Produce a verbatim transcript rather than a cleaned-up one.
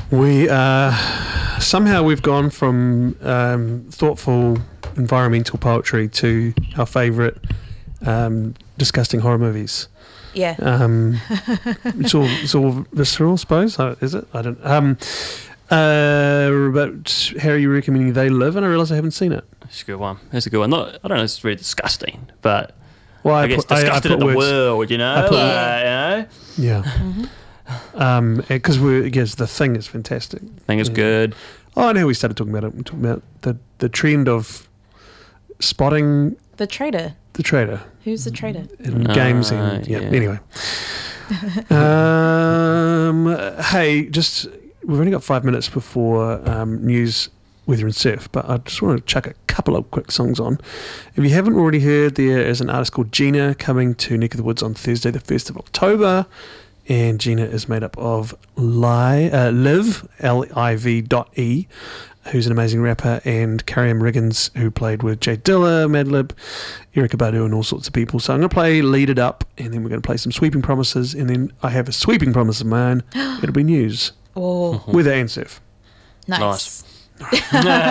We uh, somehow we've gone from um, thoughtful environmental poetry to our favourite um, disgusting horror movies. Yeah. Um, it's all it's all visceral, I suppose. Uh, Is it? I don't. Um, uh, about Harry recommending They Live, and I realise I haven't seen it. It's a good one. It's a good one. Not, I don't know. It's really disgusting, but Well, I, I, guess put, I, I disgusted put at the words. world. You know, I put- uh, you know. Yeah. Um, because we because the thing is fantastic. I think it's Yeah. good. Oh, I know we started talking about it. We're talking about the the trend of spotting The traitor. the traitor Who's the traitor? in Ah, games and yeah. yeah. Anyway, um, hey, just we've only got five minutes before um, news, weather and surf, but I just want to chuck a couple of quick songs on. If you haven't already heard, there is an artist called Gina coming to Neck of the Woods on Thursday, the first of October. And Gina is made up of Li, uh, Liv, L I V dot E, who's an amazing rapper, and Carrie M. Riggins, who played with Jay Dilla, Madlib, Erykah Badu, and all sorts of people. So I'm going to play Lead It Up, and then we're going to play some Sweeping Promises, and then I have a Sweeping Promise of mine. It'll be news, Oh, weather and surf. nice. Nice.